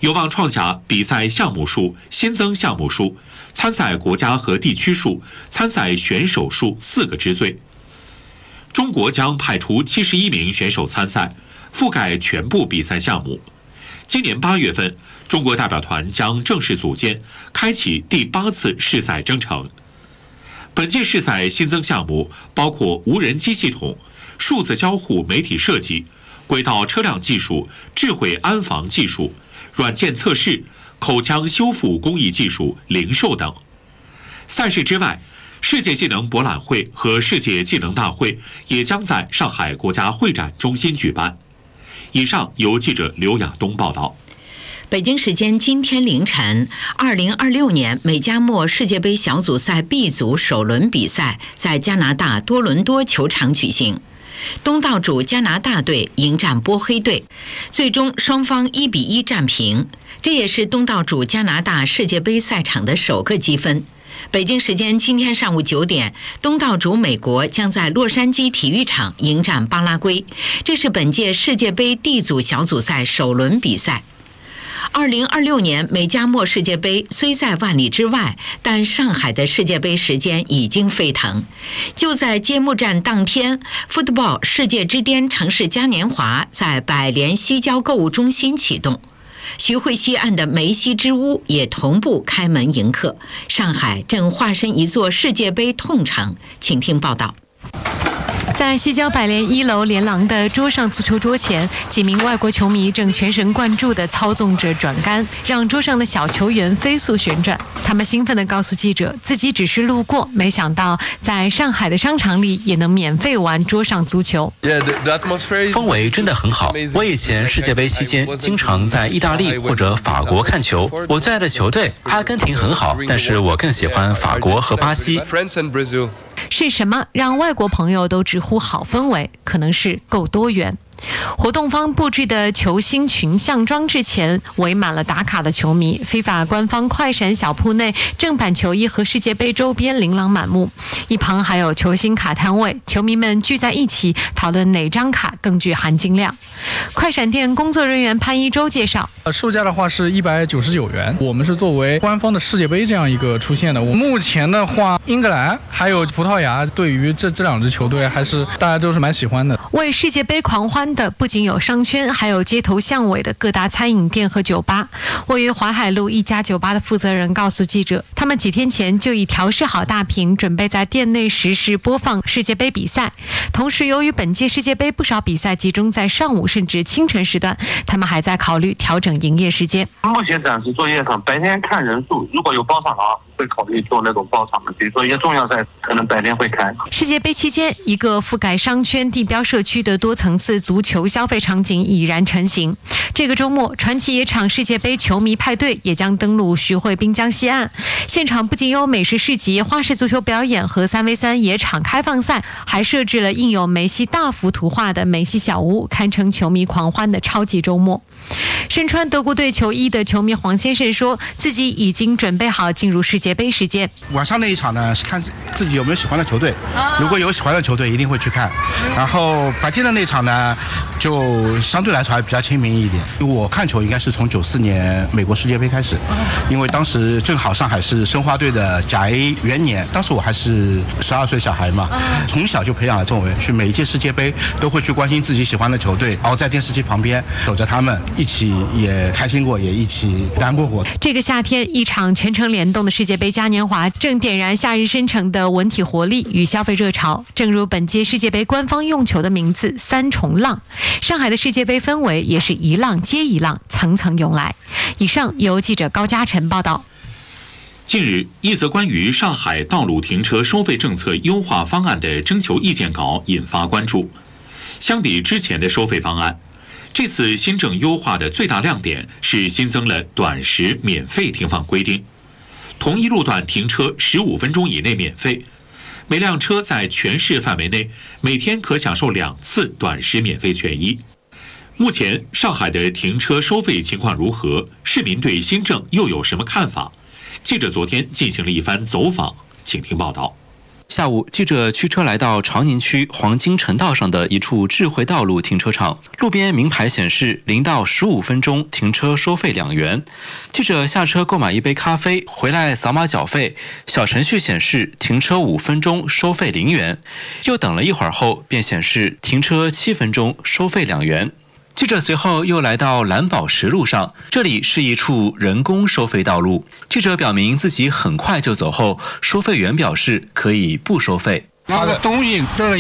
有望创下比赛项目数、新增项目数、参赛国家和地区数、参赛选手数4个之最。中国将派出71名选手参赛，覆盖全部比赛项目。今年8月份，中国代表团将正式组建，开启第8次试赛征程。本届试赛新增项目包括无人机系统、数字交互媒体设计、轨道车辆技术、智慧安防技术、软件测试、口腔修复工艺技术、零售等。赛事之外，世界技能博览会和世界技能大会也将在上海国家会展中心举办。以上由记者刘亚东报道。 北京时间今天凌晨，2026年美加墨世界杯小组赛 B 组首轮比赛在加拿大多伦多球场举行。东道主加拿大队迎战波黑队，最终双方1-1战平，这也是东道主加拿大世界杯赛场的首个积分。北京时间今天上午9点，东道主美国将在洛杉矶体育场迎战巴拉圭，这是本届世界杯 D 组小组赛首轮比赛。2026年美加墨世界杯虽在万里之外，但上海的世界杯时间已经沸腾。就在揭幕战当天 ，Football 世界之巅城市嘉年华在百联西郊购物中心启动，徐汇西岸的梅西之屋也同步开门迎客。上海正化身一座世界杯痛城，请听报道。 在西郊百联1楼连廊的桌上足球桌前，几名外国球迷正全神贯注地操纵着转杆，让桌上的小球员飞速旋转。他们兴奋地告诉记者，自己只是路过，没想到在上海的商场里也能免费玩桌上足球。 氛围真的很好。我以前世界杯期间经常在意大利或者法国看球，我最爱的球队阿根廷很好，但是我更喜欢法国和巴西。 是什么让外国朋友都直呼好氛围？可能是够多元。活动方布置的球星群像装置前围满了打卡的球迷，非法官方快闪小铺内正版球衣和世界杯周边琳琅满目，一旁还有球星卡摊位，球迷们聚在一起讨论哪张卡更具含金量。快闪店工作人员潘一舟介绍， 售价的话是199元，我们是作为官方的世界杯这样一个出现的。目前的话，英格兰还有葡萄牙对于这2支球队还是大家都是蛮喜欢的。 为世界杯狂欢的不仅有商圈，还有街头巷尾的各大餐饮店和酒吧。位于淮海路一家酒吧的负责人告诉记者，他们几天前就已调试好大屏，准备在店内实时播放世界杯比赛。同时，由于本届世界杯不少比赛集中在上午甚至清晨时段，他们还在考虑调整营业时间。 目前暂时做夜场，白天看人数，如果有包场的话，会考虑做那种包场的，比如说一些重要赛可能白天会开。 世界杯期间，一个覆盖商圈、地标社区的多层次足球消费场景已然成型。这个周末，传奇野场世界杯球迷派对也将登陆徐汇滨江西岸。现场不仅有美食市集、花式足球表演和3v3野场开放赛，还设置了印有梅西大幅图画的梅西小屋，堪称球迷狂欢的超级周末。身穿德国队球衣的球迷黄先生说，自己已经准备好进入世界杯时间。 晚上那一场呢，是看自己有没有喜欢的球队，如果有喜欢的球队一定会去看。然后白天的那场呢，就相对来说还比较亲民一点。我看球应该是从94年美国世界杯开始，因为当时正好上海是申花队的甲 A 元年，当时我还是12岁小孩嘛，从小就培养了这种人，去每一届世界杯都会去关心自己喜欢的球队，然后在电视机旁边守着他们，一起也开心过，也一起难过过。 这个夏天，一场全程联动的世界杯嘉年华正点燃夏日深城的文体活力与消费热潮。正如本届世界杯官方用球的名字3重浪，上海的世界杯氛围也是一浪接一浪，层层涌来。以上由记者高嘉晨报道。 近日，一则关于上海道路停车收费政策优化方案的征求意见稿引发关注。相比之前的收费方案，这次新政优化的最大亮点是新增了短时免费停放规定，同一路段停车15分钟以内免费，每辆车在全市范围内每天可享受2次短时免费权益。目前上海的停车收费情况如何？市民对新政又有什么看法？记者昨天进行了一番走访，请听报道。 下午，记者驱车来到长宁区黄金城道上的一处智慧道路停车场，路边名牌显示0到15分钟停车收费2元。记者下车购买一杯咖啡，回来扫码缴费，小程序显示停车5分钟收费0元，又等了一会儿后便显示停车7分钟收费2元。记者随后又来到蓝宝石路上，这里是一处人工收费道路。记者表明自己很快就走后，收费员表示可以不收费。 拿个东西得了